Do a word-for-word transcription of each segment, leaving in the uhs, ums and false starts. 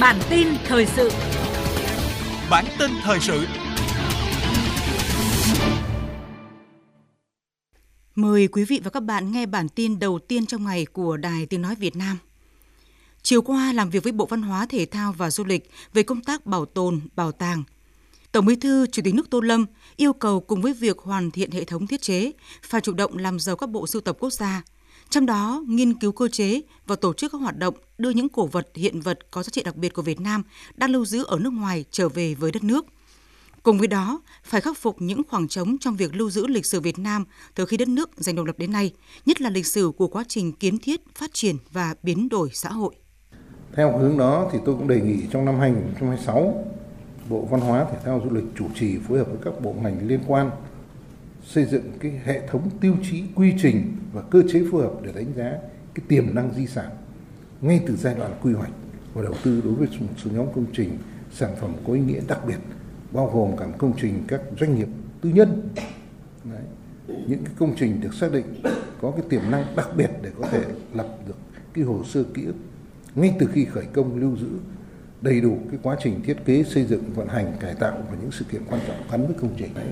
Bản tin thời sự. Bản tin thời sự. Mời quý vị và các bạn nghe bản tin đầu tiên trong ngày của Đài Tiếng nói Việt Nam. Chiều qua, làm việc với Bộ Văn hóa, Thể thao và Du lịch về công tác bảo tồn, bảo tàng, Tổng Bí thư Chủ tịch nước Tô Lâm yêu cầu cùng với việc hoàn thiện hệ thống thiết chế, phải chủ động làm giàu các bộ sưu tập quốc gia, trong đó nghiên cứu cơ chế và tổ chức các hoạt động đưa những cổ vật, hiện vật có giá trị đặc biệt của Việt Nam đang lưu giữ ở nước ngoài trở về với đất nước. Cùng với đó, phải khắc phục những khoảng trống trong việc lưu giữ lịch sử Việt Nam từ khi đất nước giành độc lập đến nay, nhất là lịch sử của quá trình kiến thiết, phát triển và biến đổi xã hội. Theo hướng đó thì tôi cũng đề nghị trong năm hai nghìn không trăm hai mươi sáu, Bộ Văn hóa, Thể thao, Du lịch chủ trì phối hợp với các bộ ngành liên quan xây dựng cái hệ thống tiêu chí, quy trình và cơ chế phù hợp để đánh giá cái tiềm năng di sản ngay từ giai đoạn quy hoạch và đầu tư đối với một số nhóm công trình, sản phẩm có ý nghĩa đặc biệt, bao gồm cả công trình các doanh nghiệp tư nhân. Đấy. Những cái công trình được xác định có cái tiềm năng đặc biệt để có thể lập được cái hồ sơ ký ức ngay từ khi khởi công, lưu giữ đầy đủ cái quá trình thiết kế, xây dựng, vận hành, cải tạo và những sự kiện quan trọng gắn với công trình này.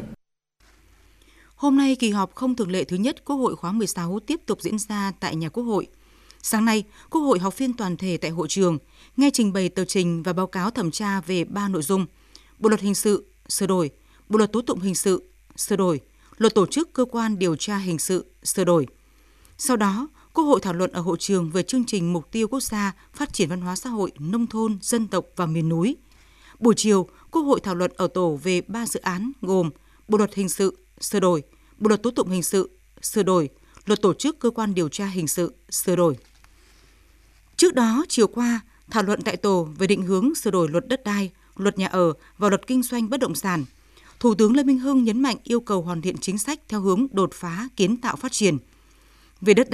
Hôm nay, kỳ họp không thường lệ thứ nhất Quốc hội khóa mười sáu tiếp tục diễn ra tại nhà Quốc hội. Sáng nay, Quốc hội họp phiên toàn thể tại hội trường, nghe trình bày tờ trình và báo cáo thẩm tra về ba nội dung: Bộ luật hình sự sửa đổi, Bộ luật tố tụng hình sự sửa đổi, Luật tổ chức cơ quan điều tra hình sự sửa đổi. Sau đó, Quốc hội thảo luận ở hội trường về chương trình mục tiêu quốc gia phát triển văn hóa xã hội, nông thôn, dân tộc và miền núi. Buổi chiều, Quốc hội thảo luận ở tổ về ba dự án gồm Bộ luật hình sự sửa đổi, Bộ luật tố tụng hình sự sửa đổi, Luật tổ chức cơ quan điều tra hình sự sửa đổi. Trước đó, chiều qua, thảo luận tại tổ về định hướng sửa đổi Luật đất đai, Luật nhà ở và Luật kinh doanh bất động sản. Thủ tướng Lê Minh Hưng nhấn mạnh yêu cầu hoàn thiện chính sách theo hướng đột phá, kiến tạo, phát triển. Về đất